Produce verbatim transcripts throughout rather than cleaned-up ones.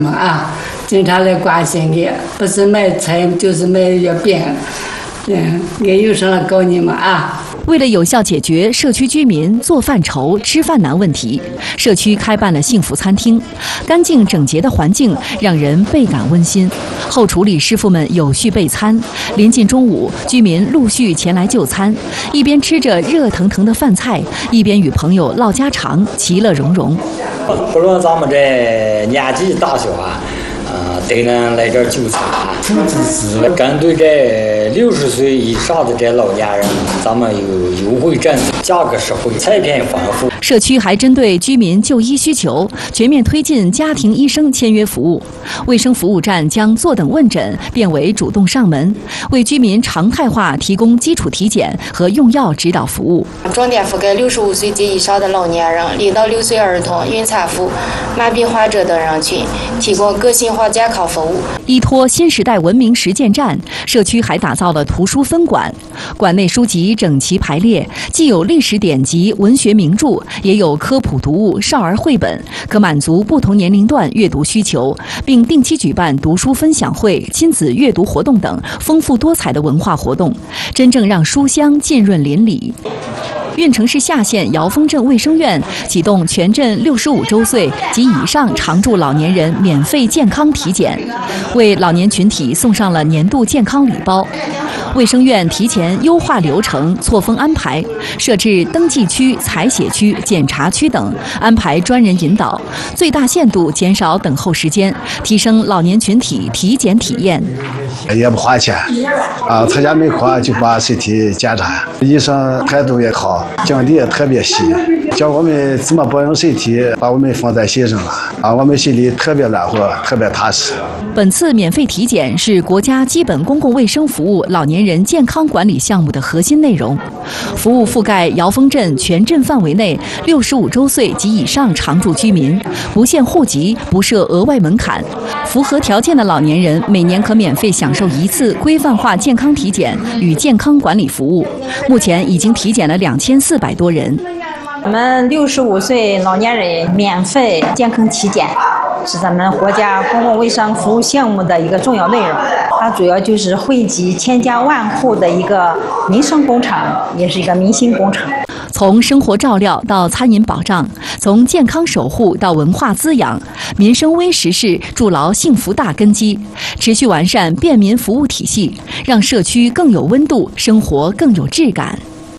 啊，经常来关心你，不是卖菜就是卖月饼，嗯，也有什么搞你们啊。 为了有效解决社区居民做饭愁、吃饭难问题，社区开办了幸福餐厅。干净整洁的环境让人倍感温馨。后处理师傅们有序备餐，临近中午，居民陆续前来就餐，一边吃着热腾腾的饭菜，一边与朋友唠家常，其乐融融。 不论咱们这年纪大小啊。呃，都能来这儿就餐。针对这六十岁以上的这老年人，咱们有优惠政策，价格实惠，菜品丰富。 社区还针对居民就医需求，全面推进家庭医生签约服务。卫生服务站将坐等问诊变为主动上门，为居民常态化提供基础体检和用药指导服务。 重点覆盖六十五岁及以上的老年人、零到六岁儿童、孕产妇、麻痹患者等人群，提供个性化健康服务。 依托新时代文明实践站，社区还打造了图书分馆，馆内书籍整齐排列，既有历史典籍、文学名著，也有科普读物、少儿绘本，可满足不同年龄段阅读需求，并定期举办读书分享会、亲子阅读活动等丰富多彩的文化活动，真正让书香浸润邻里。运城市下县姚峰镇卫生院启动全镇六十五周岁及以上常住老年人免费健康体检，为老年群体送上了年度健康礼包。卫生院提前优化流程，错峰安排，设置登记区、采血区、检查区等，安排专人引导，最大限度减少等候时间，提升老年群体体检体验。 也不花钱啊，参加门口就把身体检查，医生态度也好，讲的也特别细，教我们怎么保养身体，把我们放在心上了啊，我们心里特别暖和，特别踏实。 本次免费体检是国家基本公共卫生服务老年人健康管理项目的核心内容，服务覆盖姚峰镇全镇范围内六十五周岁及以上常住居民，不限户籍，不设额外门槛。符合条件的老年人每年可免费享受一次规范化健康体检与健康管理服务。目前已经体检了两千四百多人。 我们六十五岁老年人免费健康体检是咱们国家公共卫生服务项目的一个重要内容，它主要就是惠及千家万户的一个民生工程，也是一个民心工程。 从生活照料到餐饮保障，从健康守护到文化滋养，民生微实事筑牢幸福大根基，持续完善便民服务体系，让社区更有温度，生活更有质感。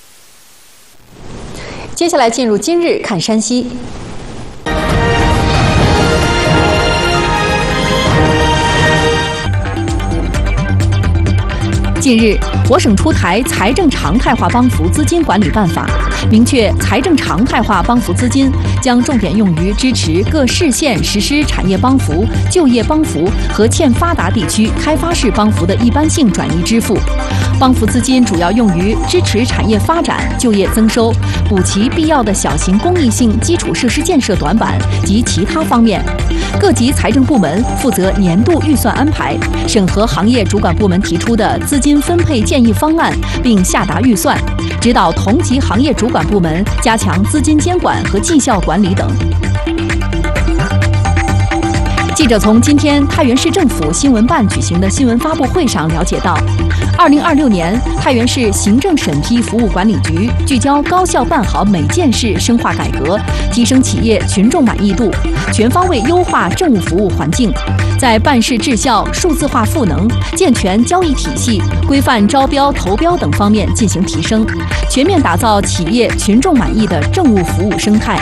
接下来进入今日看山西。近日，我省出台《财政常态化帮扶资金管理办法》，明确财政常态化帮扶资金将重点用于支持各市县实施产业帮扶、就业帮扶和欠发达地区开发式帮扶的一般性转移支付。帮扶资金主要用于支持产业发展、就业增收、补齐必要的小型公益性基础设施建设短板及其他方面。各级财政部门负责年度预算安排，审核行业主管部门提出的资金分配建议方案，并下达预算，指导同级行业主管部门加强资金监管和绩效管理等。记者从今天太原市政府新闻办举行的新闻发布会上了解到，二零二六年太原市行政审批服务管理局聚焦高效办好每件事，深化改革，提升企业群众满意度，全方位优化政务服务环境，在办事质效、数字化赋能、健全交易体系、规范招标投标等方面进行提升，全面打造企业群众满意的政务服务生态。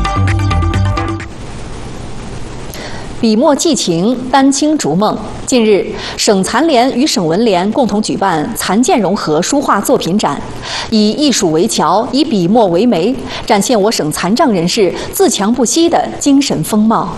笔墨寄情，丹青逐梦。近日，省残联与省文联共同举办残健融合书画作品展，以艺术为桥，以笔墨为媒，展现我省残障人士自强不息的精神风貌。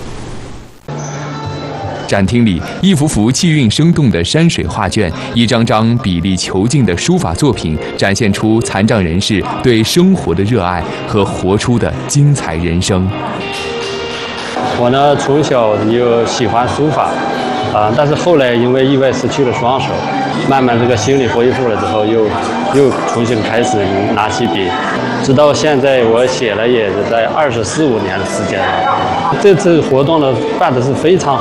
展厅里，一幅幅气韵生动的山水画卷，一张张笔力遒劲的书法作品，展现出残障人士对生活的热爱和活出的精彩人生。 我呢，从小就喜欢书法，啊、呃，但是后来因为意外失去了双手，慢慢这个心理恢复了之后，又又重新开始拿起笔，直到现在我写了也是在二十四五年的时间了。这次活动呢办的是非常